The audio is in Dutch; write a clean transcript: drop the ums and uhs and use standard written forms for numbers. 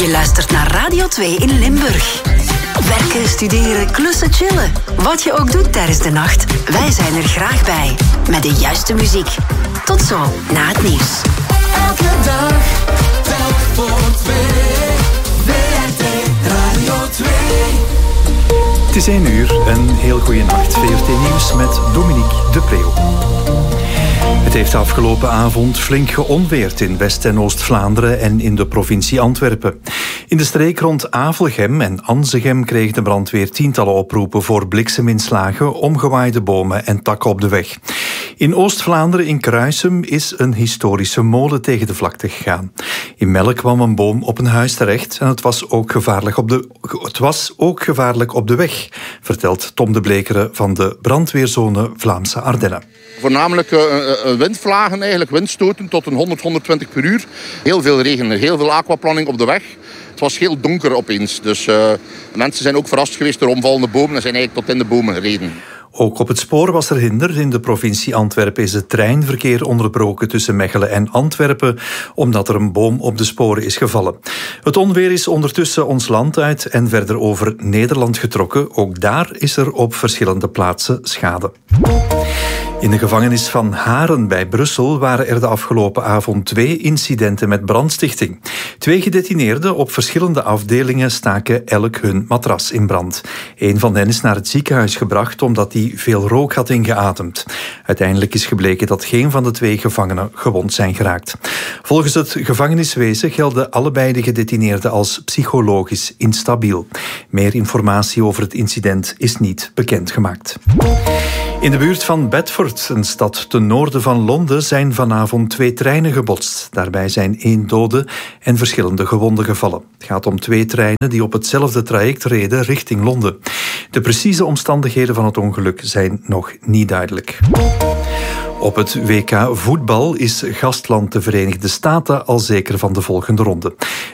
Je luistert naar Radio 2 in Limburg. Werken, studeren, klussen, chillen. Wat je ook doet tijdens de nacht, wij zijn er graag bij. Met de juiste muziek. Tot zo, na het nieuws. Elke dag, telk voor twee. VRT Radio 2. Het is 1 uur, een heel goede nacht. VRT Nieuws met Dominique de Preeuw. Het heeft de afgelopen avond flink geonweerd in West- en Oost-Vlaanderen en in de provincie Antwerpen. In de streek rond Avelgem en Anzegem kreeg de brandweer tientallen oproepen voor blikseminslagen, omgewaaide bomen en takken op de weg. In Oost-Vlaanderen in Kruisum is een historische molen tegen de vlakte gegaan. In Melle kwam een boom op een huis terecht en het was ook gevaarlijk op de weg, vertelt Tom de Blekere van de brandweerzone Vlaamse Ardennen. Voornamelijk windvlagen, eigenlijk windstoten tot een 100-120 per uur. Heel veel regen, heel veel aquaplanning op de weg. Het was heel donker opeens, dus mensen zijn ook verrast geweest door omvallende bomen en zijn eigenlijk tot in de bomen gereden. Ook op het spoor was er hinder. In de provincie Antwerpen is het treinverkeer onderbroken tussen Mechelen en Antwerpen, omdat er een boom op de sporen is gevallen. Het onweer is ondertussen ons land uit en verder over Nederland getrokken. Ook daar is er op verschillende plaatsen schade. In de gevangenis van Haren bij Brussel waren er de afgelopen avond 2 incidenten met brandstichting. 2 gedetineerden op verschillende afdelingen staken elk hun matras in brand. Een van hen is naar het ziekenhuis gebracht omdat hij veel rook had ingeademd. Uiteindelijk is gebleken dat geen van de 2 gevangenen gewond zijn geraakt. Volgens het gevangeniswezen gelden allebei de gedetineerden als psychologisch instabiel. Meer informatie over het incident is niet bekendgemaakt. In de buurt van Bedford, een stad ten noorden van Londen, zijn vanavond 2 treinen gebotst. Daarbij zijn 1 dode en verschillende gewonden gevallen. Het gaat om 2 treinen die op hetzelfde traject reden richting Londen. De precieze omstandigheden van het ongeluk zijn nog niet duidelijk. Op het WK voetbal is gastland de Verenigde Staten al zeker van de volgende ronde.